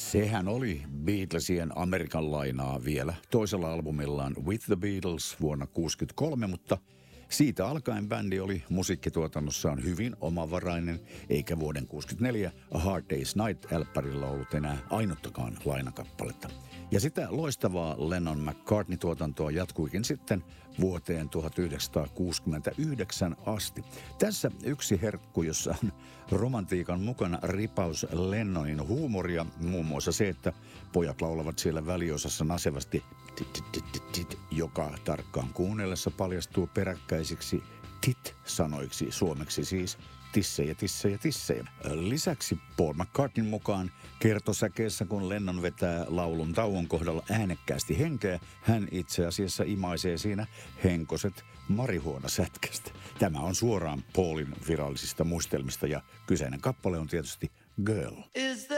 Sehän oli Beatlesien Amerikan lainaa vielä toisella albumillaan With the Beatles vuonna 1963, mutta siitä alkaen bändi oli musiikkituotannossaan hyvin omavarainen, eikä vuoden 1964 A Hard Day's Night-älppärillä ollut enää ainuttakaan lainakappaletta. Ja sitä loistavaa Lennon-McCartney-tuotantoa jatkuikin sitten vuoteen 1969 asti. Tässä yksi herkku, jossa on romantiikan mukana ripaus Lennonin huumoria, muun muassa se, että pojat laulavat siellä väliosassa nasevasti tit, joka tarkkaan kuunnellessa paljastuu peräkkäisiksi tit-sanoiksi, suomeksi siis tissejä, tissejä, tissejä. Lisäksi Paul McCartneyn mukaan kertosäkeessä, kun Lennon vetää laulun tauon kohdalla äänekkäästi henkeä, hän itse asiassa imaisee siinä henkoset marihuonasätkästä. Tämä on suoraan Paulin virallisista muistelmista ja kyseinen kappale on tietysti Girl.